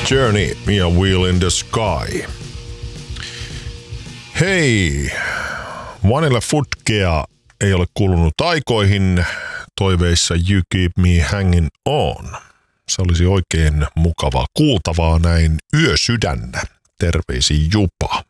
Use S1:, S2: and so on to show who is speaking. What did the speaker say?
S1: Journey ja Wheel in the Sky. Hei, Vanilla Fudgea ei ole kulunut aikoihin toiveissa You Keep Me Hanging On. Se olisi oikein mukavaa kuultavaa näin yösydännä. Terveisiin Jupa.